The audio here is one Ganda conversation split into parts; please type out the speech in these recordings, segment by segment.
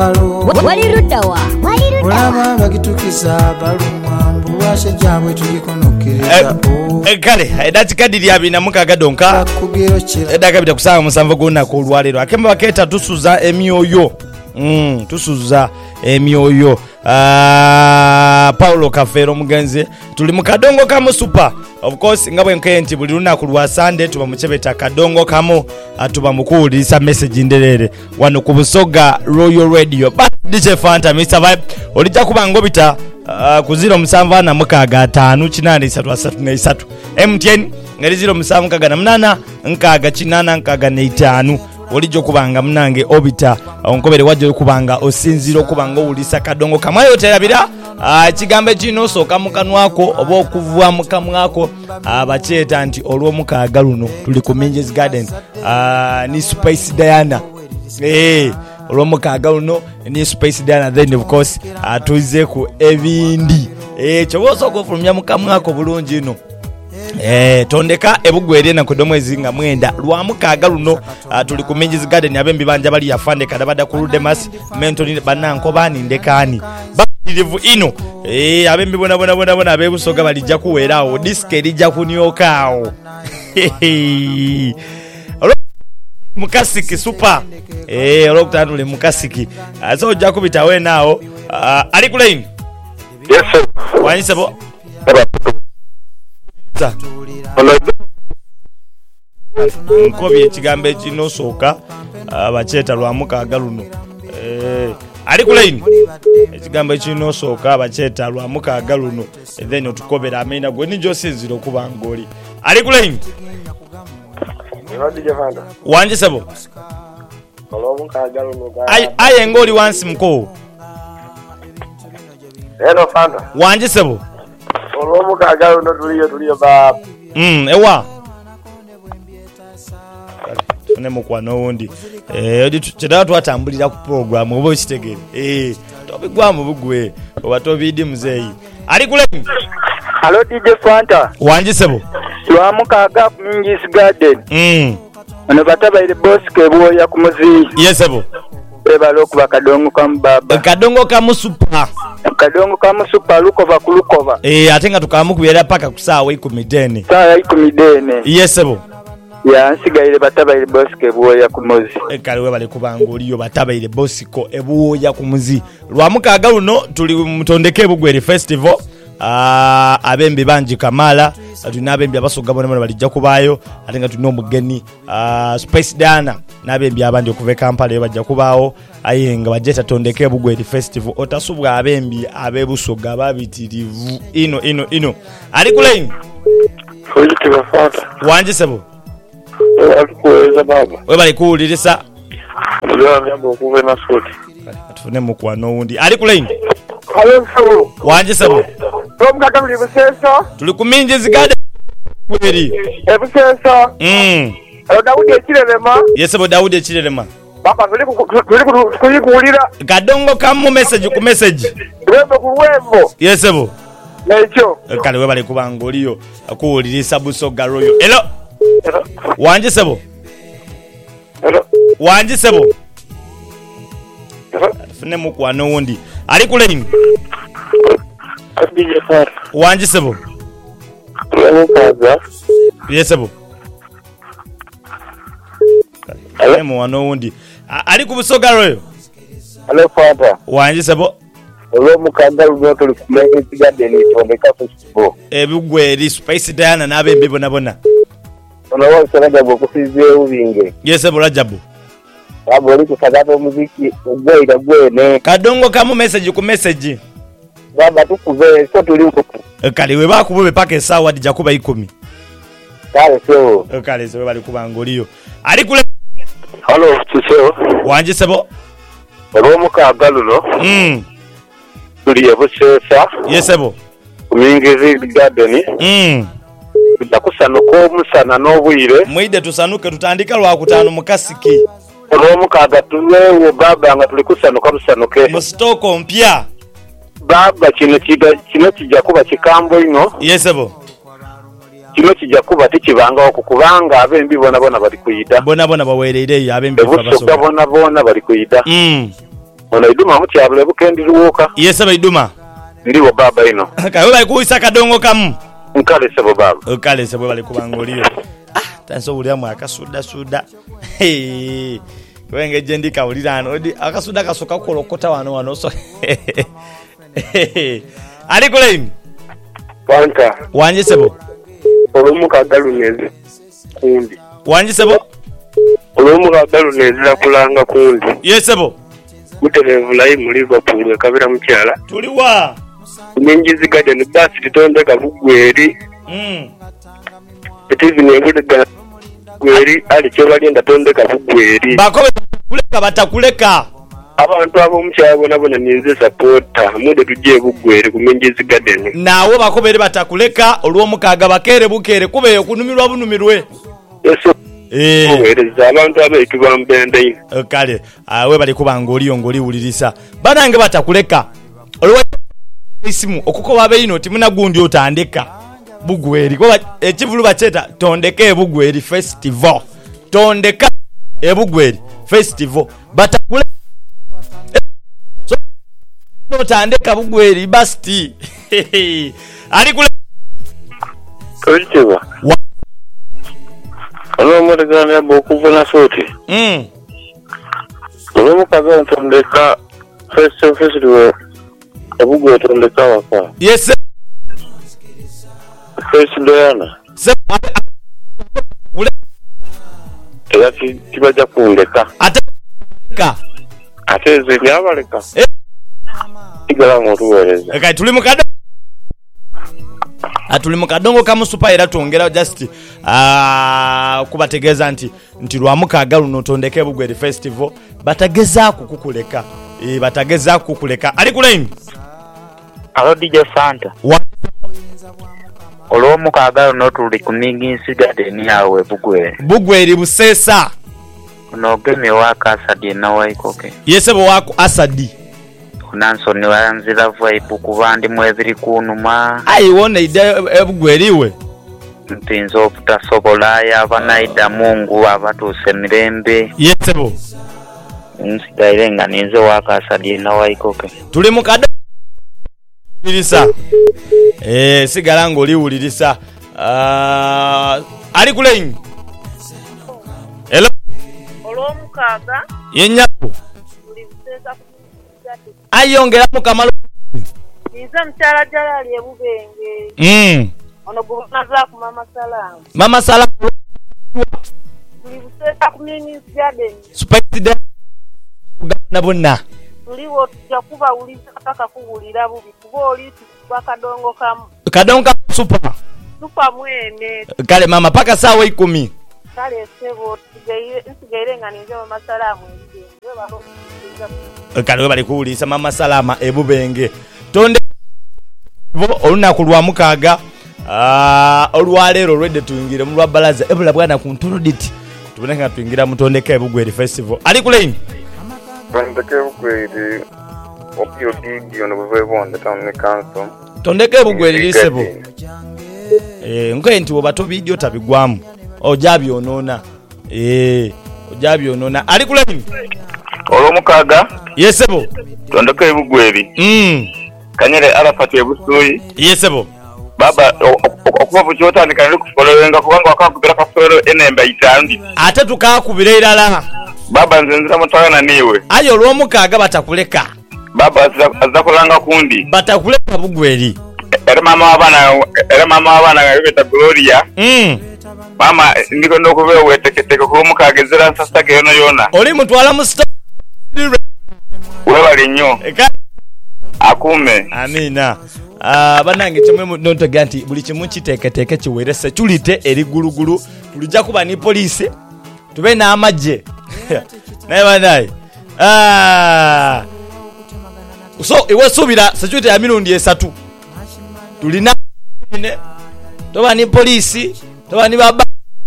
wali ruddawa olaba bagitukiza baluma mbuwashe jabwe tulikonokkereza kale edakikadi lyabina mukaga donka edakabita kusanga musanvu golunaku olwaleero akemba bakeeta tusuza emyoyo tusuza emyoyo Paulo Kafero mugenzi tuli mu kadongo kamu super of course nga bwenke nti buli lunaku lwa Sunday tuba muchebeta kadongo kamu atuba mukuulisa message nderere wano ku Busoga Royal Radio DJ Fanta Mr Vibe olija kuba ngobita ku 0765 MTN ngeri 0765 olijo kubanga mnange obita onkobere wajjo kubanga osinzira okubanga owulisa kadongo kamayo terabira kigambe kino soka mukanwako oba okuvwa mukamwako abakyeta nti olw'omukaaga luno tuli ku Minjes Garden ni Space Diana olw'omukaaga luno ni Space Diana then of course tuize ku ebindi kyoboso okufulumya mukamwako bulungi ino tondeka ebugwere na kudomwezi nga mwenda lwa mukaaga luno tuli ku Minjes Garden abembi banja bali yafande kadabada ku Rudemas mentoni bananko bani ndekani bakirivu ino abembi bona abebusoga balijja kuwerawo disk elijja kunyokawo mukasiki super olokutandule mukasiki so ojja kubita we naawo ali ku line yes sir wanyisebo nkobye ekigambo ekino sooka abakyeta lwa mukaaga luno ali ku line ekigambo ekino sooka abakyeta lwa mukaaga luno then otukobera amina gwe ninjo osinzira okuba ng'oli ali ku line wanje sebo aye ng'oli wansi muko hello Fanta wanje sebo olw'omukaaga luno tuliyo baba ewa ne mukwano wundi kyetala twatambulira ku program oba okitegere tobigwamu bugwe oba tobidi muzeeyi ali ku line hello DJ Fanta wanjisebo lwa mukaaga ku Minjes Garden ono batabaire boss kebwoya ku muzi yesebo ebalo kuba kadongo kamu baba kadongo kamu super lukova kulukova atenga tukamukubira paka kusaawa 10 saa 10 yesebo ya nsigaire batabaire bosike bwoya ku muzi kale bali kubanga oliyo batabaire bosiko ebwoya ku muzi lwa mukaaga luno tuli mutondeke bugwere festival abembi banji kamala tulina abembi abasoga bona balijja kubaayo atenga tulina omugeni Space Diana n'abembi abandi okuva Kampala bajja kubaawo ayenga bajeta tondeke bugwere festival otasubwa abembi abebusoga babitirivu ino ali ku line wanje sebo alikuweza baba we bali kuwulirisa ndio jambo okuve na soti atufune mukwano wundi ali ku line halo sebo wanje sebo omukaaga buli buseso tuli ku Minjes Garden bweri ebuseso Daudi ekirelema yesebo Daudi ekirelema baba tuli kuyikulira kadongo kamu message ku message lwembo ku lwembo yesebo nekyo kale we bali kubanga oliyo akuwulirisa Busoga Royal hello wanje sebo wanje sebo fune mukwano wundi ali ku line wanje sebo yesebo ale muwano wundi ali ku Busoga Royal hello Fanta wanje sebo olw'omukaaga luno tuli ku Minjes Garden tondeka festival ebugweri Space Diana n'abembi bona ono wose Rajabu okusizeewo binge yesebo Rajabu baba oli kusagata omuziki ogwera gwene kadongo kamu message ku message baba tukuve so tuli kale we bakubube paka esawa dija kuba 10 kale so kale so bali kubanga oliyo ali ku hello tusewo wanje sebo olw'omukaaga luno tuli ebusesa yesebo ku Minjes Garden tutakusanuka omusana n'obwire mwide tusanuke tutandika lwa kutaano mukasiki olw'omukaaga tulewo baba nga tuli kusanuka busanuke mu stoko mpya baba kino kijja kuba kikambo ino yesebo kino kijja kuba tikibangawo kubanga abembi bona bali kuyita bona bawereire abembi babasoga bona bali kuyita Ono iduma mukyabule bukendi luwoka. Yese baiduma. Ndiwo baba ino. Kawe bali kuisa kadongo kamu. Nkale sebo baba. Nkale sebo bali kubangoliyo. Tanso uliamu akasuda. Wenge jendika ulirano. Akasuda kasoka kolokota wano so. Ali kuleini. Wanka. Wanje sebo. Olumuka galunezi kundi. Wanje sebo. Olumuka galunezi kulanga kundi. Yesebo. Mutelevu lai mu Liverpool kabira mukyala. Tuliwa. Mingizi garden bus litondeka bugweri. Etizi nenguliga gweri ali kyo balinda tondeka bugweri. Bakobe kuleka batakuleka. Abantu abomukyalo nabona ninze supporta mude tujje bugweri ku Mingizi garden. Nawo bakobe batakuleka olw'omukaga bakere bukere kubeyo kunumirwa bunumirwe. Yeso. Owereza abantu abeekibwa mbende. Kale we bali kubanga ngoli wulirisa banange batakuleka olwa isimu okukoba abeino timuna gundi otandika bugweri ko ekivulu bacheta tondeke ebugweri festival tondeka ebugweri festival batakule so otandika bugweri basti ali kule Kochiba Alo murigana yabo kuvuna soti Olo mukaga tondeka festival Abugo tondeka waka. Yes. Doyana. Ati kibaja kundeka. Ateka. Ateze byabaleka. Igala ngotuwereza. Kai tuli mukadongo. Atuli mukadongo kama super era tuongera just kubategeza nti lwamukaga luno tondeke bugweri festival batageza kukuleka. Batageza kukuleka. Ali kuleini. Alo DJ Santa. Olwomukaga no tuli ku Mingizi garden yawe bugweri busesa no gemi waka Asadi na waikoke yesebo wako Asadi Nansoni wanzira vibe kubandi mwebiri kunuma ayiwona ide bugweriwe mpinzo putasobola abanaida Mungu abatuse mirembe yesebo nsigaire ninze waka Asadi na waikoke tuli mukado ulirisa sigala ngoli ulirisa ali kulein hello olwomukaga yenyapo ulibuseza ayongera mu kamalo nize mchala jala lye bubenge ono gunaza ku mama salamu ulibuseza ku Mingizi garden spice de gabona bonna tuliwo tujakuba uliza kaka kuwulira bubi kuba oli bakadongo kamu super mwene kale mama paka sawa 10 kale sebo nsigaire nga ninze mama salamu kale bali kuwulisa mama salama ebubenge tonde olunaku lwa mukaga olwaleero olwedde tuyingire mu lwabalaza ebula bwana ku ntoloditi tuboneka tuyingira mutondeka ebugweri festival ali kuleini Tondeke bugweri opio digi ono bwebonde tamne kanso. Tondeke ebugweri lisebo. Nkwe obato video tabigwamu. Ojabi onona. Ojabi onona. Ali kuleini. Olwomukaga yesebo. Tondeke ebugweri. Kanyere Arafat ebusuyi. Yesebo. Baba okuva buchota nikanele kufolewenga kubanga wakakubira kafero enemba itandi. Ate tukakubira irala. Baba nzenzira mutwana niwe. Ayo lwomukaga batakuleka. Baba azakulanga kundi. Batakuleka bugweri. Era mama abana ngabeta Gloria. Mama ndiko ndokube weteketeke ko mukaga zira nsasta ke yona. Oli mutwala mu sto. Wewe linyo. Akume. Amina. Banange chemwe nonto ganti buli kimu kiteketeke kiwerese tulite eri gulugulu tulija kuba ni police tube na amaje naye banaye so iwe subira security ya mirundi 3 tulina ne toba ni police toba ni baba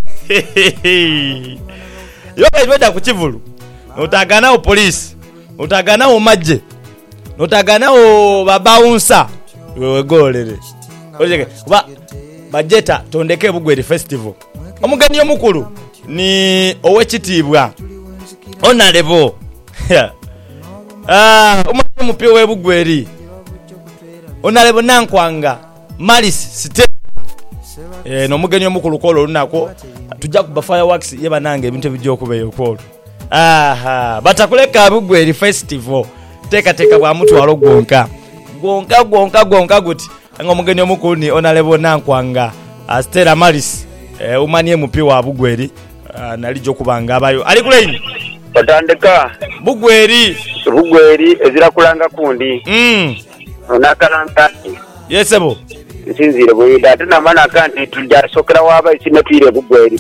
yoba ibeda ku kivulu notagana o police notagana o maje notagana o baba unsa wewe golere oje kuba bajeta tondeke bugweri festival omugani omukulu ni owekitibwa honorable umanye mupio we Bugweri onalebo nankwanga Malis Stella no mugenyo mukulukolo lunako tujja kuba fireworks yeba nange ebintu bijjo kubeyo kwolo batakuleka Bugweri festival teka bwa mutu walo gonka guti ngo mugenyo mukuni onalebo nankwanga Stella Malis umanye mupio wa Bugweri nalijo kubanga abayo ali kuleini batandika Bugweri ezira kulanga kundi onakalanga yesebo sinzire bwida ate namana kandi tujja sokera waba isinatwire Bugweri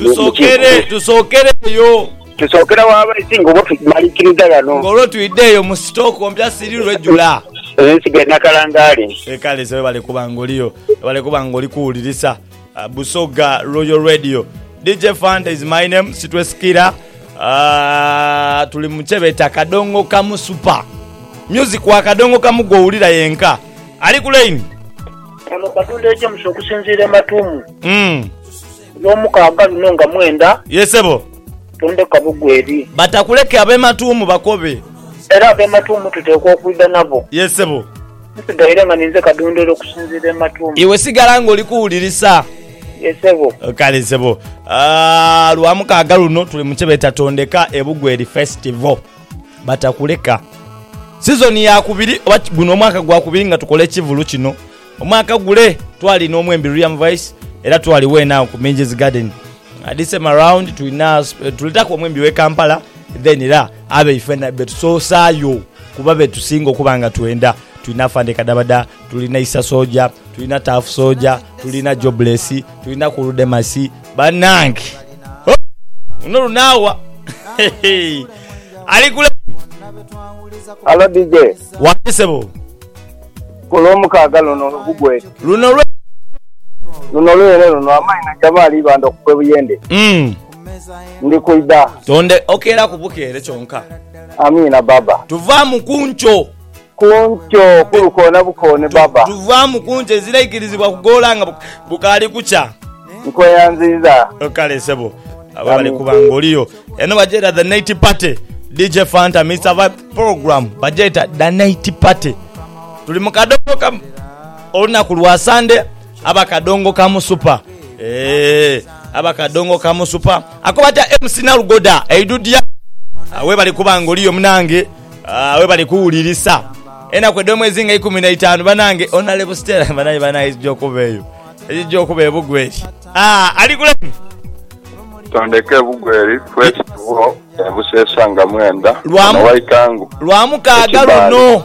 tusokera waba isingo botumalikiriza yano ngolo tuideyo mu stock ompya sirirwe jula sigena kalangali ekale zewe bale kubangoli kuulirisa Busoga Royal Radio DJ Fanta is my name sitwesikira tuli muchebeta kadongo kamu super music wa kadongo kamu goulira yenka ali kuleini ono katundeje musokusinzira matumu n'omukaga lunonga mwenda yesebo tunde Bugweri batakuleke abe matumu bakobe era abe matumu tuteekwa okwida nabo yesebo nsigaire nga ninze kadondero okusinzira matumu iwe sigala ngoli kuwulirisa yesebo kale sebo lwamukaga luno tuli muchebeta tondeka Bugweri festival batakuleka season ya kubiri oba guno omwaka gwa kubiri nga tukole kivulu kino omwaka gule twali n'omwembi William Vice era twali wena ku Minji's Garden this time around tulitaka omwembi we Kampala then era abe ifena betusosayo kuba betusinga okubanga tuenda tulina Fande Kadabada tulina Isa Soja tulina Tafu Soja tulina Jobless tulina Kuludemasi banange uno nawa ali kule alo DJ wanisebo kolomukaga luno Bugweri luno amaina jabali bando kwebuyende ndi kuida tonde okera kubukere chonka amina baba tuva mu kuncho kulukona bukone baba tuva mu kuncho ziraikirizibwa kugolanga bukali kucha nkoyanziza okale sebo abali kubangoliyo eno bajeta the night party DJ Fanta Mr. Vibe program bajeta the night party tuli mukadongo kam olunaku lwa Sunday abakadongo kamu super abakadongo kamu super akobata MC Nalugoda eidudia we bali kubangoliyo munange we bali kuwulirisa ena kwedo mwezi nga 15 banange ona level Stella banayi jokobeyo ejokobe Bugweri ali kule tondeke Bugweri festival busesanga mwenda waikangu lwamukaga luno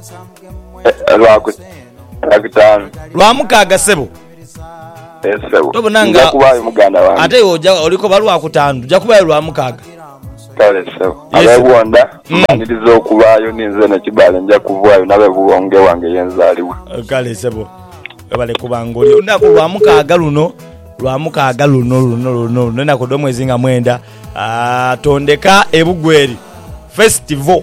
lwamukaga sebo tobonanga kubayo muganda wange ate oja oliko balwa kutanu ja kubayo lwamukaga kale sebo abebonda manirizo okubayo ninze na kibale nja kuvayo nabe buwonge wange yenzaliwe kale sebo bale kubangoli unaku lwamukaga luno nena kodo mwezi nga mwenda tondeka Bugweri festival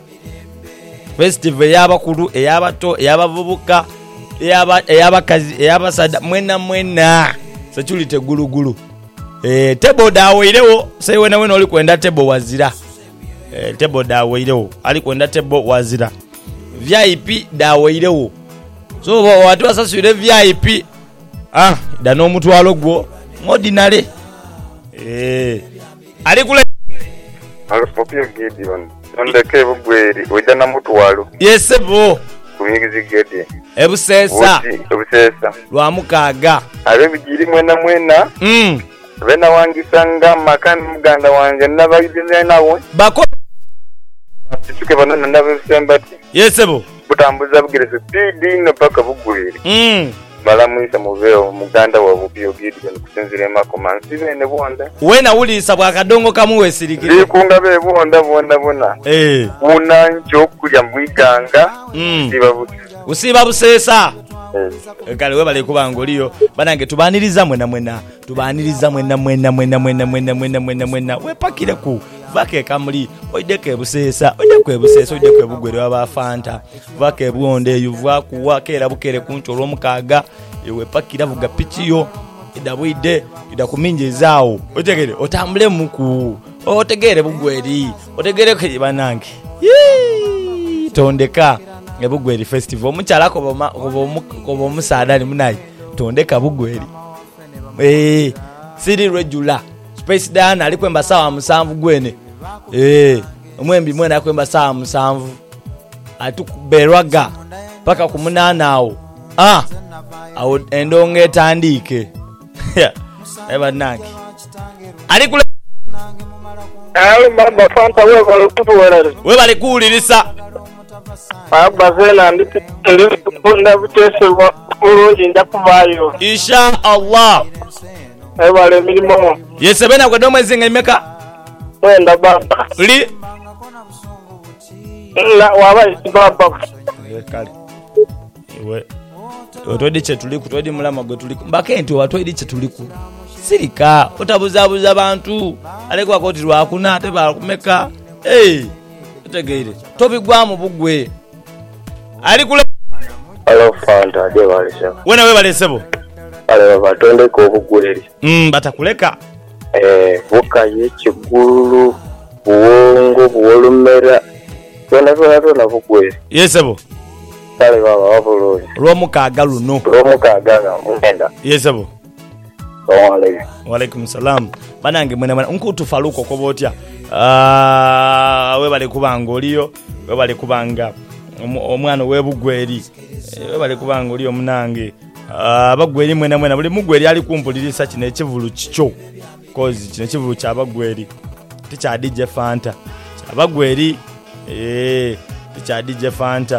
y'abakulu ey'abato ey'abavubuka ey'abakazi ey'abasada mwena security gulugulu tebo daweirewo sai wena oli kwenda tebo wazira tebo daweirewo ali kwenda tebo wazira VIP daweirewo so watu asasure VIP dano mutwalo gwo modinale ali kule alipopio Gideon tondeke Bugweri oja na mutwalo yesebo kumigizi Gideon ebusesa lwamukaga abe bijiri mwena bena wangisanga makani muganda wange nabayize nawe bako tuke banana nabe sembati yesebo butambuza bugirese speed no paka Bugweri balamwisa muveo muganda wa Bupio Gideon kusinzire makomansi bene bonda wena ulisa bwa kadongo kamuwe sirikire kunga be bonda bona unanjo kujya mwiganga usiba busesa kale we bale kubangoliyo banange tubaniriza mwena we pakire ku vake kamuli oideke busesa oidekwe Bugweri wa Fanta vake buonde yuva kuwa kera bukere kuncho lwomukaga ewe pakira vuga pichiyo idabwide idakuminje zao otegere otambule muku otegere Bugweri otegere kwe banange tondeka ebugweri festival omukyala koba omusaadani munayi tondeka bugweri siri regular Space Diana alikwemba sawa 7 gwene omwembi mwena akwemba sawa 7 atukuberwaga paka ku 8 awo awo endonga etandike eba nangi ali kule mama Fanta we bali kuwulirisa abazela nditi ndikunda butesebwa bulungi nja kuvayo insha Allah ebale milimo yesebena kwa domwezi ngaimeka wenda baba li la wabaye baba kale we otodi chetuliku todi mulama gwe tuliku mbakenti watodi chetuliku sirika otabuzabuza abantu alekwa koti lwakuna ate bakumeka tegeire tobigwamu bugwe ali kule alo Fanta de balesa wena we balesebo alo batonde ko bugweri batakuleka buka yekigulu buwongo buwolumera tona bugweri yesebo kale baba wabulungi lwomukaaga luno mugenda yesebo Walaikum salam banange mwena nkutu faluko kobotya we bali kubanga oliyo we bali kubanga omwana webugweri we bali kubanga oliyo munange abagweri mwena buli mugweri ali kumpulirisa kino ekivulu kicho cause kino ekivulu kya bagweri ticha DJ Fanta abagweri ticha DJ Fanta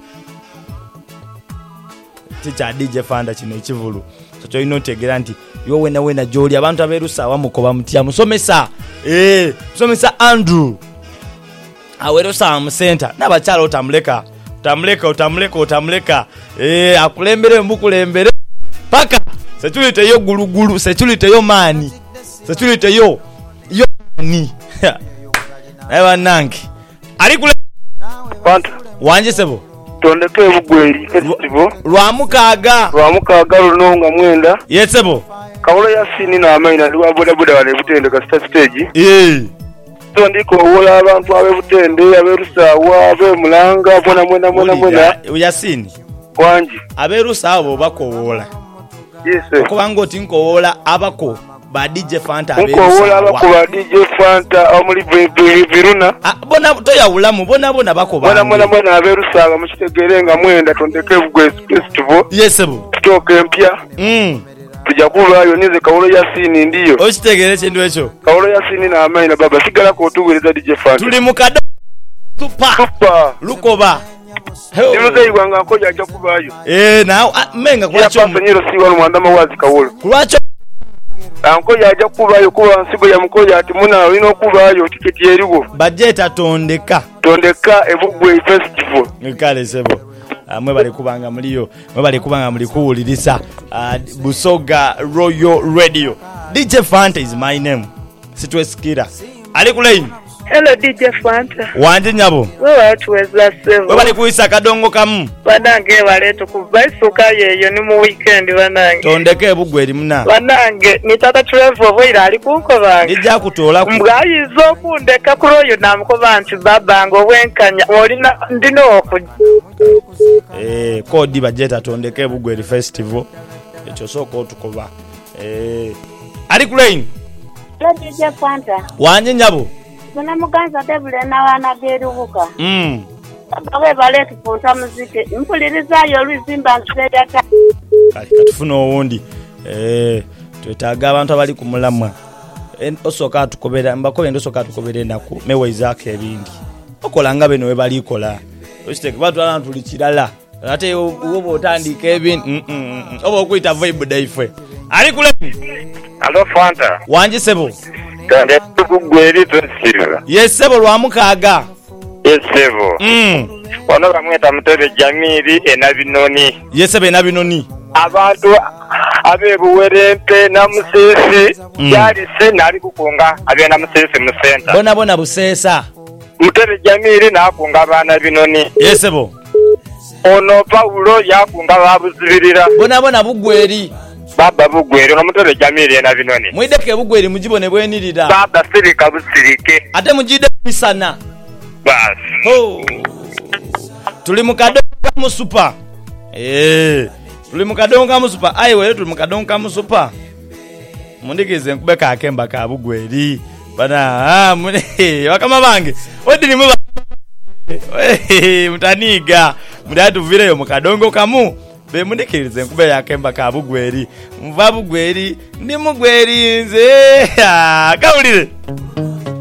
kino ekivulu so inotegera nti yo wena joli abantu aberusa wamukoba mutya musomesa musomesa Andrew awerusa mu center nabachala otamuleka akulembere mbukulembere paka security yo gulugulu security yo mani security yo ni ewa nangi ali kule Fanta wanje sebo tondeke bugweri festival lwamukaaga lunonga mwenda yesebo Kaulo Yasini na amaina ndiwa boda wale butende ka stage so ndiko wola abantu abe butende aberusawa abe mulanga bona Yasini kwanji aberusa abo bakowola yes ko bango tinkowola abako ba DJ Fanta aberusa nkowola abako ba DJ Fanta amuli biruna bona toyawulamu bona bako ba bona aberusa mushitegerenga mwenda tondeke bugweri festival yesebo stoke empya tujja kubayo nize Kaulo Yasini ndiyo okitegere kintu ekyo Kaulo Yasini na amaina baba sigala ko tuweleza DJ Fanta tuli mukado super lukoba nimuze igwanga koja ajja kubayo na menga kwacho yapasanyiro siwa mwandama wazi Kaulo kwacho ankoja ajja kubayo kuba nsigo ya mkoja ati muna lino kubayo tiketi eriwo budget atondeka ebugwe festival nkale sebo mwe bali kubanga muliyo mwe bali kubanga muli kuwulirisa Busoga Royal Radio. DJ Fanta is my name. Sitwesikira ali kulaini. Hello DJ Fanta. Wanje nyabo. Wewe tuweza sebo. Wewe bali kuisa kadongo kamu. Banange baleto kubaisuka yeyo ni mu weekend banange. Tondeke bugweri muna. Banange nitata travel voira ali kuko bange. Ngija kutola ku. Mbwayizo kundeka kuroyo namuko bantu babango wenkanya olina ndino oku. Kodi budget atondeke bugweri festival. Ekyo soko otukoba. Ali kulaini. DJ Fanta. Wanje nyabo. Muna muganza debule na wana gerubuka. Bawe bale tupunta muzike. Mpuliriza yo luzimba nseda ta. Katufuna owundi. Twetaaga abantu abali ku mulamwa. Osoka atukobera mbako endo soka atukobere nako mewa izake ebindi. Okolanga beno we bali kola. Osteke batu abantu tulikirala. Ate uwo otandika ebindi. Obo okuita vibe daife. Ali kule. Hello Fanta. Wanje sebo. Kande kugweri tonsiba. Yes sebo lwamukaaga. Yes sebo. Ono bamweta Mutebe Jamiri enabinoni. Yes sebo enabinoni. Abantu abebuwerempe na musisi yali se nali kukunga abena musisi mu center. Bona busesa. Mutebe Jamiri nakunga abana binoni. Yes sebo. Ono Paulo yakunga babuzibirira. Bona bugweri. Baba bugweri no Mutebe Jamiri enabinoni. Mwideke bugweri mujibone bwenirira. Baba sirika busirike. Ate mujide misana. Bas. Oh. tuli mukadonga mu super. Tuli mukadonga mu super. Aiwe tuli mukadonga mu super. Mundikize nkubeka akemba ka Bugweri. Bana mune wakama bange. Odi ni muba. Mutaniga. Mudatu vireyo mukadongo kamu. Be mundikirize nkube yakemba ka Bugweri. Mva Bugweri ndi Mugweri nze. Kaulire.